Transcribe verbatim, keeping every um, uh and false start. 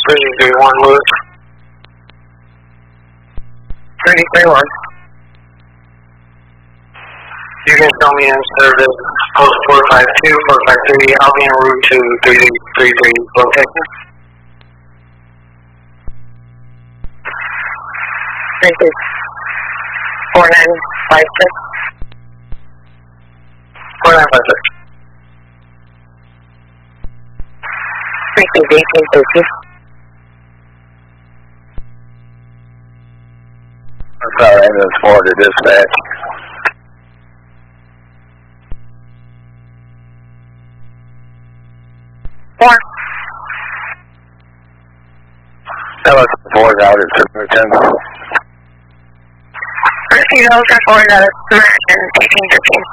three three one, Lewis. three three one. You can tell me in service post four five two, four five three. I'll be en route to three three three location. Thank you. four nine five six. four nine five six. Thank you, eighteen thirty. I'm sorry, ambulance four to dispatch. Four. Ambulance four is out at Superintendent. Receive those are four out of eighteen thirteen.